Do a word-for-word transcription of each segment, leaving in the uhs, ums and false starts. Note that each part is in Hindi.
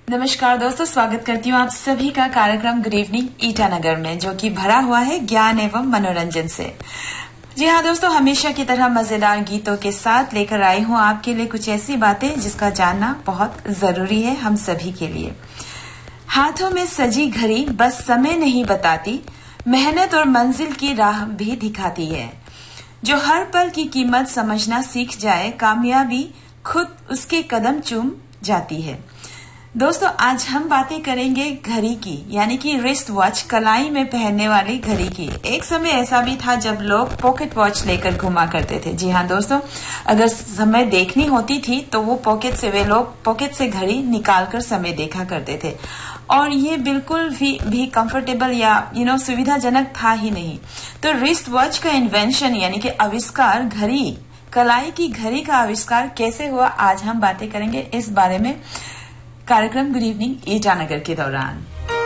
नमस्कार दोस्तों, स्वागत करती हूँ आप सभी का कार्यक्रम गुड इवनिंग ईटानगर में, जो कि भरा हुआ है ज्ञान एवं मनोरंजन से। जी हाँ दोस्तों, हमेशा की तरह मजेदार गीतों के साथ लेकर आई हूँ आपके लिए कुछ ऐसी बातें जिसका जानना बहुत जरूरी है हम सभी के लिए। हाथों में सजी घड़ी बस समय नहीं बताती, मेहनत और मंजिल की राह भी दिखाती है। जो हर पल की कीमत समझना सीख जाए, कामयाबी खुद उसके कदम चूम जाती है। दोस्तों, आज हम बातें करेंगे घड़ी की, यानी कि रिस्ट वॉच, कलाई में पहनने वाली घड़ी की। एक समय ऐसा भी था जब लोग पॉकेट वॉच लेकर घुमा करते थे। जी हाँ दोस्तों, अगर समय देखनी होती थी तो वो पॉकेट से वे लोग पॉकेट से घड़ी निकालकर समय देखा करते थे, और ये बिल्कुल भी, भी कंफर्टेबल या यू नो सुविधाजनक था ही नहीं। तो रिस्ट वॉच का इन्वेंशन यानी कि आविष्कार, घड़ी, कलाई की घड़ी का आविष्कार कैसे हुआ, आज हम बातें करेंगे इस बारे में कार्यक्रम गुड इवनिंग ईटानगर के दौरान।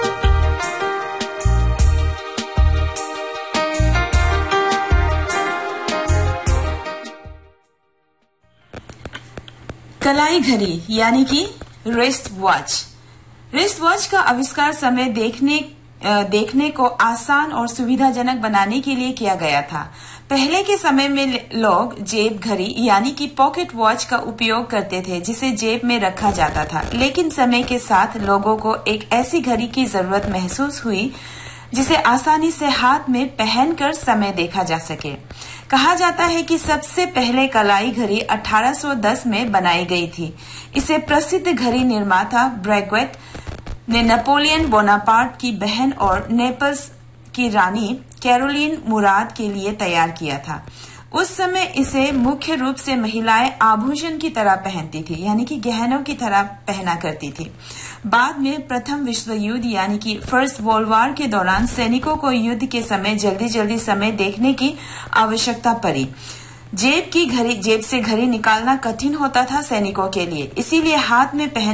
कलाई घड़ी यानी कि रिस्ट वॉच। रिस्ट वॉच का आविष्कार समय देखने देखने को आसान और सुविधाजनक बनाने के लिए किया गया था। पहले के समय में लोग जेब घड़ी यानी कि पॉकेट वॉच का उपयोग करते थे, जिसे जेब में रखा जाता था। लेकिन समय के साथ लोगों को एक ऐसी घड़ी की जरूरत महसूस हुई जिसे आसानी से हाथ में पहनकर समय देखा जा सके। कहा जाता है कि सबसे पहले कलाई घड़ी अठारह सौ दस में बनाई गई थी। इसे प्रसिद्ध घड़ी निर्माता ब्रैगवेट ने नेपोलियन बोनापार्ट की बहन और नेपल्स की रानी कैरोलिन मुराद के लिए तैयार किया था। उस समय इसे मुख्य रूप से महिलाएं आभूषण की तरह पहनती थी, यानी कि गहनों की तरह पहना करती थी। बाद में प्रथम विश्व युद्ध यानी कि फर्स्ट वर्ल्ड वॉर के दौरान सैनिकों को युद्ध के समय जल्दी जल्दी समय देखने की आवश्यकता पड़ी। जेब की घड़ी जेब से घड़ी निकालना कठिन होता था सैनिकों के लिए, इसीलिए हाथ में पहन